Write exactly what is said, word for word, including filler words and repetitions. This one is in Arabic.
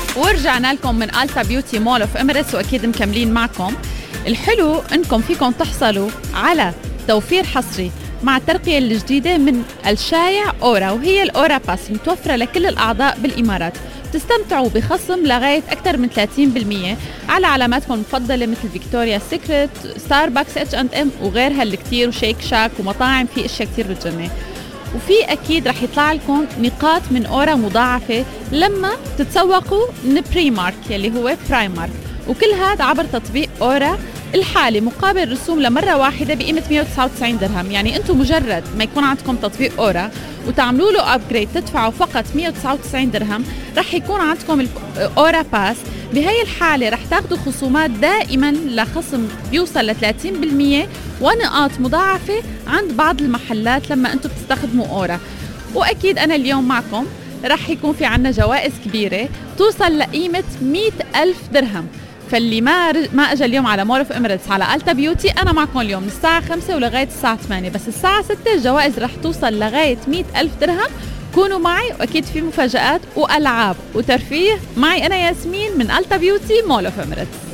ورجعنا لكم من ألتا بيوتي مول اوف اميريتس، واكيد مكملين معكم. الحلو انكم فيكم تحصلوا على توفير حصري مع الترقية الجديدة من الشايع أورا، وهي الأورا باس متوفرة لكل الأعضاء بالإمارات. تستمتعوا بخصم لغاية أكثر من ثلاثين بالمية على علاماتكم المفضلة مثل فيكتوريا سيكريت، ستاربكس، اتش اند ام وغيرها اللي كتير، وشيك شاك ومطاعم، في اشياء كتير بتجنن. وفي أكيد رح يطلع لكم نقاط من أورا مضاعفة لما تتسوقوا من بري مارك يلي هو برايم مارك، وكل هذا عبر تطبيق أورا الحالي مقابل رسوم لمرة واحدة بقيمة مية وتسعة وتسعين درهم. يعني أنتم مجرد ما يكون عندكم تطبيق أورا وتعملوا له أبجريد تدفعوا فقط مية وتسعة وتسعين درهم، رح يكون عندكم الأورا باس. بهاي الحالة رح تاخدوا خصومات دائما لخصم بيوصل ل ثلاثين بالمية ونقاط مضاعفة عند بعض المحلات لما أنتم بتستخدموا أورا. وأكيد أنا اليوم معكم رح يكون في عنا جوائز كبيرة توصل لقيمة مئة ألف درهم. فاللي ما رج... ما اجى اليوم على مول اوف اميريتس على ألتا بيوتي، انا معكم اليوم من الساعه خمسة ولغايه الساعه ثمانية، بس الساعه ستة الجوائز رح توصل لغايه مئة ألف درهم. كونوا معي، واكيد في مفاجآت والعاب وترفيه معي انا ياسمين من ألتا بيوتي مول اوف اميريتس.